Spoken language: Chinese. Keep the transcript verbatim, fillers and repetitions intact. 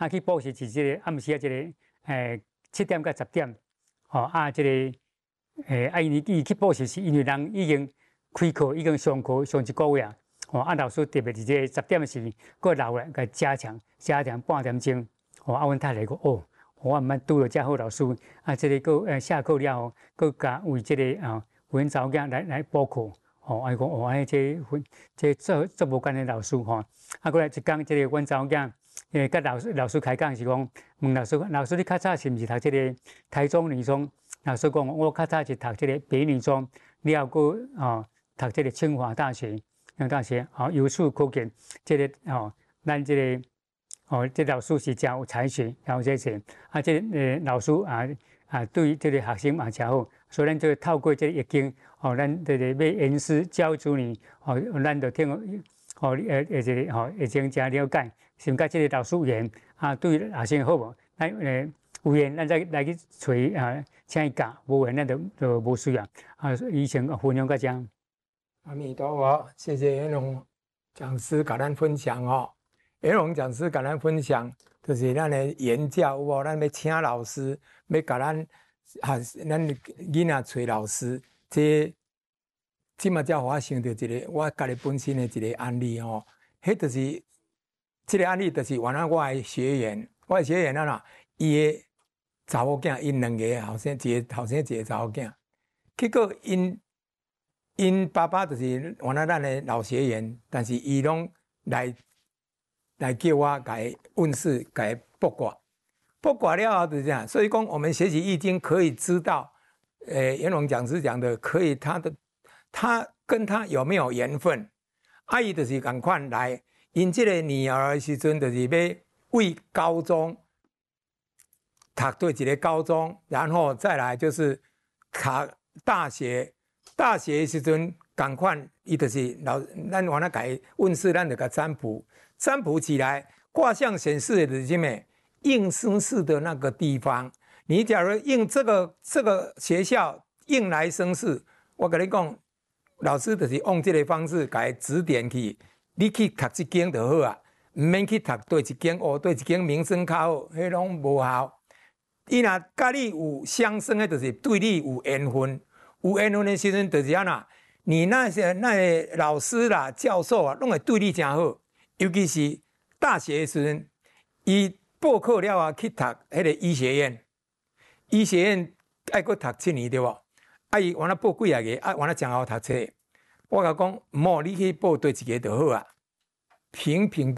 啊去补习是即个暗时啊，即个诶七点到十点，吼啊，即个诶啊，伊伊去补习是因为人已经开课，已经上课上一个月啊，吼啊，老师特别伫即个十点时，佫留来甲加强加强半点钟，吼啊，阮太太讲哦，我毋捌拄到遮好老师，啊，即个佫诶下课了后，佫甲为即个啊阮查某囝来来补课。吼，啊，伊讲哦，安尼这分这做做无干的老师吼，啊，过来一讲，即个阮查某囝，诶，甲老师老师开讲是讲，问老师，老师你较早是毋是读即个台中女中？老师讲，我较早是读即个北女中，了后佫哦读即个清华大学，清华大学，哦，由此可见，即个哦，咱即个哦，这老师是真有才学，然后这些，啊，这诶老师啊啊，对这个学生嘛真好，所以咱就透过这个易经。哦，咱这个要言师教子女，哦，咱就听，哦，呃，呃，这个吼，已经真了解，先甲这个老师言，啊，对学生好无？咱呃有缘，咱再来去找啊，请伊教；无缘，咱就就无需要。啊，以前分享到这。 阿弥陀佛，谢谢元龙讲师甲咱分享哦。元龙讲师甲咱分享，就是咱的言教有无？咱要请老师，要甲咱啊，咱囡仔找老师。这即马才我想到一个我家己本身的一个案例吼，迄就是这个案例，就是原来我的学员，我的学员啊啦，伊的查某囝，因两个后生，一个后生一个查某囝，结果因因爸爸就是原来咱的老学员，但是伊拢来来叫我甲伊问事，甲伊卜卦，卜卦了后就是这样，所以讲我们学习易经可以知道。呃，元龙讲师讲的可以，他的他跟他有没有缘分？阿姨就是赶快来，因这个女儿的时阵就是要为高中读对一个高中，然后再来就是考大学。大学的时阵赶快，伊就是老咱原来改问事，咱就甲占卜，占卜起来卦象显示的就是什么应生事的那个地方。你假如应这个这个学校应来生事，我跟你讲，老师就是用这个方式给指点去，你去读这间就好啊，唔免去读对一间哦，对一间名声较好，迄拢无效。伊若甲你有相生的，就是对你有缘分，有缘分的时阵就是安那，你那些那些老师啦、教授啊，拢会对你真好，尤其是大学的时阵，伊报考了啊去读迄个医学院。医学院爱搁读七年对无？啊，伊原来报几啊个，啊，原来真好读册。我甲讲，毋好，你去报对一个就好啊，平平的。